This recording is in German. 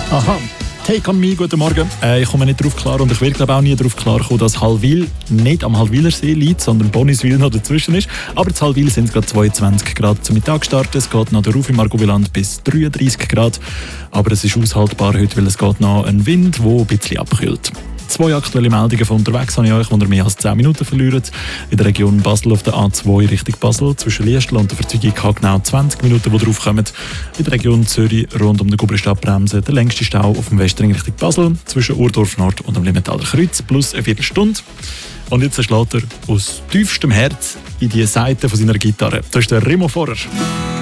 Aha. Take on me, guten Morgen. Ich komme nicht darauf klar und ich werde glaube auch nie darauf klar kommen, dass Hallwil nicht am Hallwiler See liegt, sondern Boniswil noch dazwischen ist. Aber in Hallwil sind es gerade 22 Grad zum Mittag gestartet. Es geht noch rauf im Margobiland bis 33 Grad. Aber es ist aushaltbar heute, weil es geht noch ein Wind, der ein bisschen abkühlt. 2 aktuelle Meldungen von unterwegs habe ich euch, wo ihr mehr als 10 Minuten verliert. In der Region Basel auf der A2 Richtung Basel, zwischen Liestl und der Verzeugung genau 20 Minuten, die drauf kommen. In der Region Zürich rund um die Gubristadtbremse der längste Stau auf dem Westring Richtung Basel, zwischen Urdorf Nord und dem Limmentaler Kreuz, plus eine Viertelstunde. Und jetzt schlägt er aus tiefstem Herz in die Saiten von seiner Gitarre. Das ist der Remo Vorer.